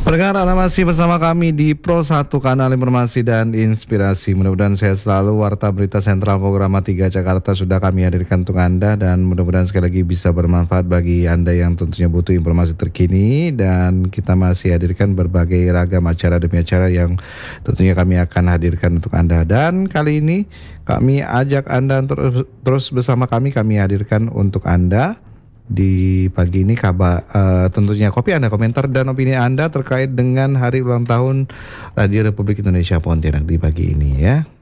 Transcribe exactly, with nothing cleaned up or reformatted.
Pendengar, Anda masih bersama kami di Pro satu Kanal Informasi dan Inspirasi. Mudah-mudahan sehat selalu. Warta Berita Sentral Programa tiga Jakarta sudah kami hadirkan untuk Anda, dan mudah-mudahan sekali lagi bisa bermanfaat bagi Anda yang tentunya butuh informasi terkini. Dan kita masih hadirkan berbagai ragam acara demi acara yang tentunya kami akan hadirkan untuk Anda. Dan kali ini kami ajak Anda untuk terus bersama kami, kami hadirkan untuk Anda di pagi ini kabar uh, tentunya kopi Anda, komentar dan opini Anda terkait dengan hari ulang tahun Radio Republik Indonesia Pontianak di pagi ini ya.